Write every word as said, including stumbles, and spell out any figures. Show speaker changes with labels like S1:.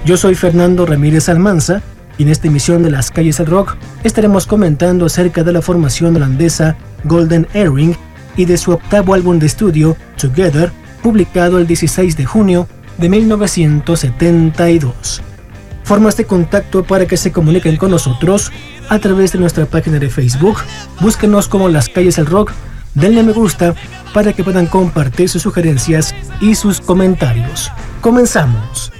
S1: Yo soy Fernando Ramírez Almanza y en esta emisión de Las Calles del Rock estaremos comentando acerca de la formación holandesa Golden Earring y de su octavo álbum de estudio, Together, publicado el dieciséis de junio de mil novecientos setenta y dos. Formas de contacto para que se comuniquen con nosotros a través de nuestra página de Facebook. Búsquenos como Las Calles del Rock, denle me gusta para que puedan compartir sus sugerencias y sus comentarios. Comenzamos.